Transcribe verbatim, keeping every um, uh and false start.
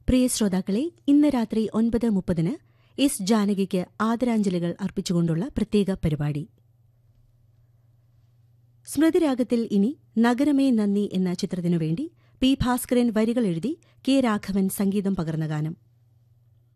പ്രിയ ശ്രോതാക്കളെ, ഇന്ന് രാത്രി ഒൻപത് മുപ്പതിന് എസ് ജാനകിക്ക് ആദരാഞ്ജലികൾ അർപ്പിച്ചുകൊണ്ടുള്ള പ്രത്യേക പരിപാടി. സ്മൃതിരാഗത്തിൽ ഇനി നഗരമേ നന്ദി എന്ന ചിത്രത്തിനുവേണ്ടി പി ഭാസ്കരൻ വരികൾ എഴുതി കെ രാഘവൻ സംഗീതം പകർന്ന ഗാനം.